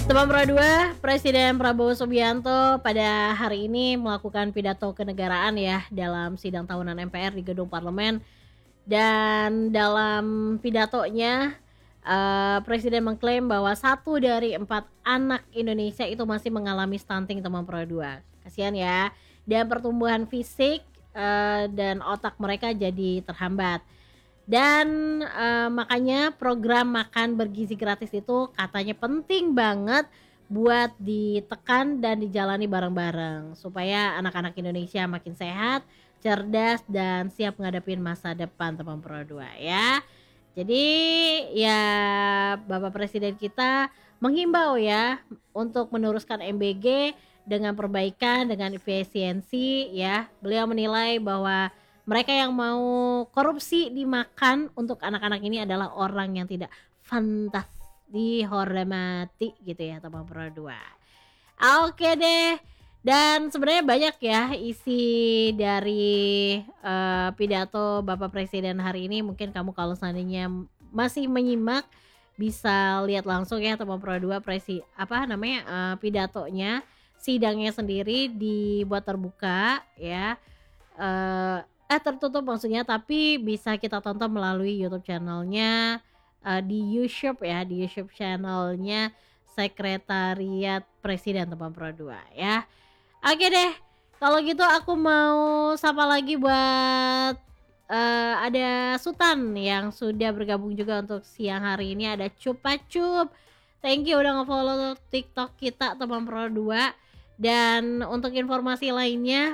Teman Pro 2, Presiden Prabowo Subianto pada hari ini melakukan pidato kenegaraan ya dalam sidang tahunan MPR di Gedung Parlemen. Dan dalam pidatonya, Presiden mengklaim bahwa 1 dari 4 anak Indonesia itu masih mengalami stunting, teman Pro 2. Kasihan ya, dan pertumbuhan fisik, dan otak mereka jadi terhambat. Dan, makanya program makan bergizi gratis itu katanya penting banget buat ditekan dan dijalani bareng-bareng, supaya anak-anak Indonesia makin sehat, cerdas, dan siap ngadepin masa depan, teman Pro 2 ya. Jadi ya Bapak Presiden kita menghimbau ya untuk meneruskan MBG dengan perbaikan, dengan efisiensi ya. Beliau menilai bahwa mereka yang mau korupsi dimakan untuk anak-anak ini adalah orang yang tidak pantas dihormati gitu ya, teman Pro 2. Oke deh. Dan sebenarnya banyak ya isi dari, pidato Bapak Presiden hari ini. Mungkin kamu kalau seandainya masih menyimak bisa lihat langsung ya, teman Pro 2, pidatonya, sidangnya sendiri dibuat terbuka ya, tertutup maksudnya, tapi bisa kita tonton melalui YouTube channel-nya, di YouTube ya, di YouTube channel-nya Sekretariat Presiden, teman Pro 2 ya. Oke deh, kalau gitu aku mau sapa lagi buat, ada Sultan yang sudah bergabung juga untuk siang hari ini, ada Cupa Cup. Thank you udah nge-follow TikTok kita, teman Pro 2. Dan untuk informasi lainnya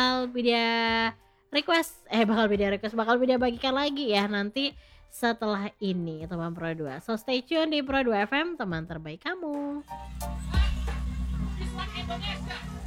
bakal video bagikan lagi ya nanti setelah ini, teman Pro 2. So stay tune di Pro 2 FM, teman terbaik kamu. Islam Indonesia.